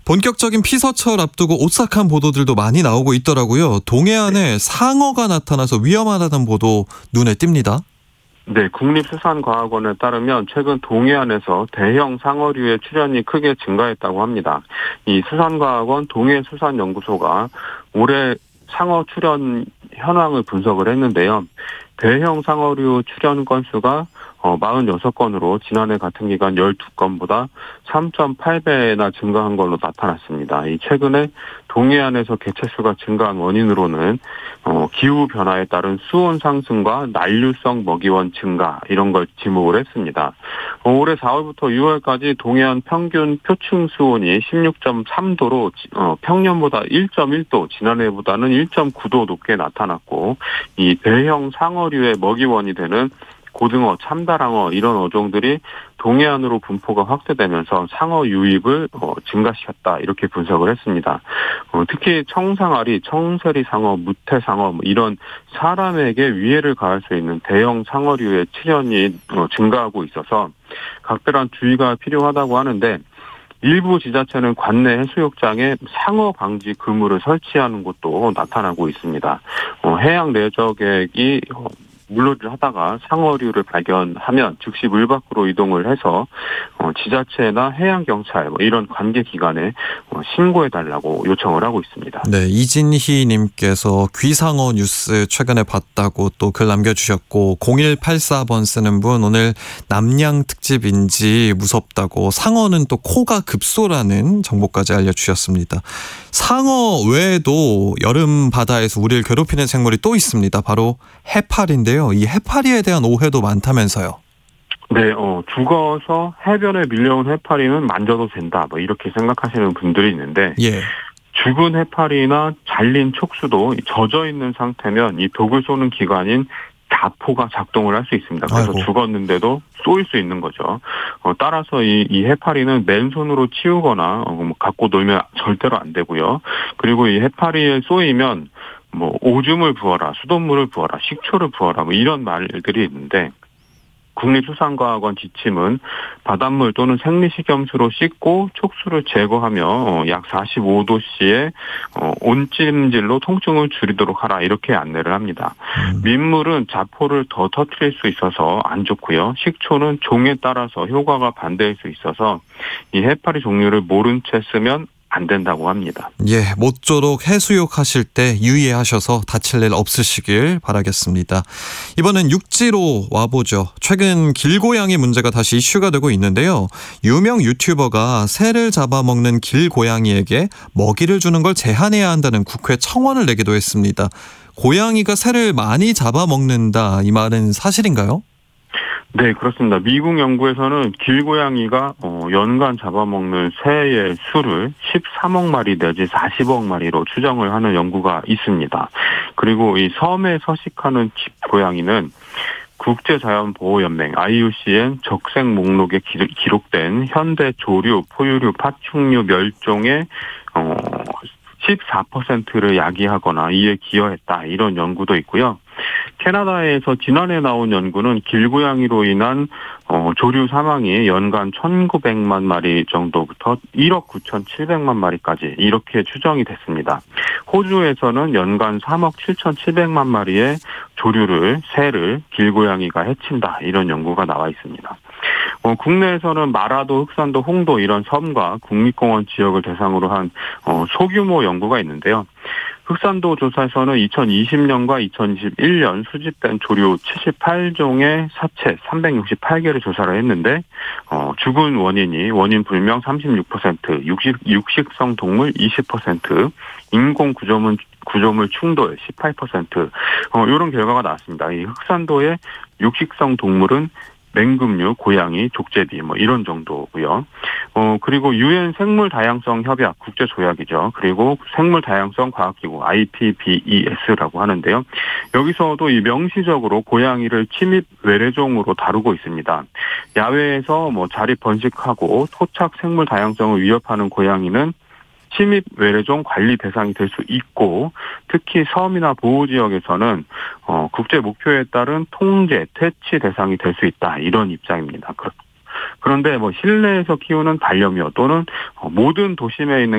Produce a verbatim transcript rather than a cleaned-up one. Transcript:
본격적인 피서철 앞두고 오싹한 보도들도 많이 나오고 있더라고요. 동해안에 상어가 나타나서 위험하다는 보도 눈에 띕니다. 네, 국립수산과학원에 따르면 최근 동해안에서 대형 상어류의 출현이 크게 증가했다고 합니다. 이 수산과학원 동해수산연구소가 올해 상어 출현 현황을 분석을 했는데요. 대형 상어류 출현 건수가 사십육 건으로 지난해 같은 기간 십이 건보다 삼 점 팔 배나 증가한 걸로 나타났습니다. 이 최근에 동해안에서 개체수가 증가한 원인으로는 기후변화에 따른 수온 상승과 난류성 먹이원 증가 이런 걸 지목을 했습니다. 올해 사월부터 유월까지 동해안 평균 표층 수온이 십육 점 삼 도로 평년보다 일 점 일 도, 지난해보다는 일 점 구 도 높게 나타났고 이 대형 상어류의 먹이원이 되는 고등어, 참다랑어 이런 어종들이 동해안으로 분포가 확대되면서 상어 유입을 어, 증가시켰다 이렇게 분석을 했습니다. 어, 특히 청상아리, 청세리상어, 무태상어 뭐 이런 사람에게 위해를 가할 수 있는 대형 상어류의 출현이 어, 증가하고 있어서 각별한 주의가 필요하다고 하는데 일부 지자체는 관내 해수욕장에 상어 방지 그물을 설치하는 곳도 나타나고 있습니다. 어, 해양 레저객이 어, 물놀이를 하다가 상어류를 발견하면 즉시 물 밖으로 이동을 해서 지자체나 해양경찰 이런 관계기관에 신고해달라고 요청을 하고 있습니다. 네, 이진희 님께서 귀상어 뉴스 최근에 봤다고 또 글 남겨주셨고 공일팔사 번 쓰는 분 오늘 남양 특집인지 무섭다고 상어는 또 코가 급소라는 정보까지 알려주셨습니다. 상어 외에도 여름 바다에서 우리를 괴롭히는 생물이 또 있습니다. 바로 해파리인데요. 이 해파리에 대한 오해도 많다면서요. 네, 어, 죽어서 해변에 밀려온 해파리는 만져도 된다. 뭐 이렇게 생각하시는 분들이 있는데, 예. 죽은 해파리나 잘린 촉수도 젖어 있는 상태면 이 독을 쏘는 기관인 자포가 작동을 할 수 있습니다. 그래서 아이고. 죽었는데도 쏘일 수 있는 거죠. 어, 따라서 이, 이 해파리는 맨손으로 치우거나 어, 뭐 갖고 놀면 절대로 안 되고요. 그리고 이 해파리에 쏘이면 뭐 오줌을 부어라, 수돗물을 부어라, 식초를 부어라 뭐 이런 말들이 있는데 국립수산과학원 지침은 바닷물 또는 생리식염수로 씻고 촉수를 제거하며 약 사십오 도씨의 온찜질로 통증을 줄이도록 하라 이렇게 안내를 합니다. 음. 민물은 자포를 더 터뜨릴 수 있어서 안 좋고요. 식초는 종에 따라서 효과가 반대일 수 있어서 이 해파리 종류를 모른 채 쓰면 안 된다고 합니다. 예, 모쪼록 해수욕 하실 때 유의하셔서 다칠 일 없으시길 바라겠습니다. 이번엔 육지로 와보죠. 최근 길고양이 문제가 다시 이슈가 되고 있는데요. 유명 유튜버가 새를 잡아먹는 길고양이에게 먹이를 주는 걸 제한해야 한다는 국회 청원을 내기도 했습니다. 고양이가 새를 많이 잡아먹는다, 이 말은 사실인가요? 네, 그렇습니다. 미국 연구에서는 길고양이가 어, 연간 잡아먹는 새의 수를 십삼억 마리 내지 사십억 마리로 추정을 하는 연구가 있습니다. 그리고 이 섬에 서식하는 집고양이는 국제자연보호연맹 아이유씨엔 적색 목록에 기록된 현대 조류, 포유류, 파충류 멸종의 어, 십사 퍼센트를 야기하거나 이에 기여했다 이런 연구도 있고요. 캐나다에서 지난해 나온 연구는 길고양이로 인한 어, 조류 사망이 연간 천구백만 마리 정도부터 일억 구천칠백만 마리까지 이렇게 추정이 됐습니다. 호주에서는 연간 삼억 칠천칠백만 마리의 조류를, 새를 길고양이가 해친다 이런 연구가 나와 있습니다. 어, 국내에서는 마라도, 흑산도, 홍도 이런 섬과 국립공원 지역을 대상으로 한 어, 소규모 연구가 있는데요. 흑산도 조사에서는 이천이십 년과 이천이십일 년 수집된 조류 칠십팔 종의 사체 삼백육십팔 개를 조사를 했는데 어, 죽은 원인이 원인 불명 삼십육 퍼센트, 육식, 육식성 동물 이십 퍼센트, 인공 구조물, 구조물 충돌 십팔 퍼센트 어, 이런 결과가 나왔습니다. 이 흑산도의 육식성 동물은 맹금류, 고양이, 족제비 뭐 이런 정도고요. 어 그리고 유엔 생물 다양성 협약 국제 조약이죠. 그리고 생물 다양성 과학기구 아이피비이에스라고 하는데요. 여기서도 이 명시적으로 고양이를 침입 외래종으로 다루고 있습니다. 야외에서 뭐 자리 번식하고 토착 생물 다양성을 위협하는 고양이는 침입 외래종 관리 대상이 될 수 있고 특히 섬이나 보호지역에서는 어, 국제 목표에 따른 통제, 퇴치 대상이 될 수 있다. 이런 입장입니다. 그런데 뭐 실내에서 키우는 반려묘 또는 모든 도심에 있는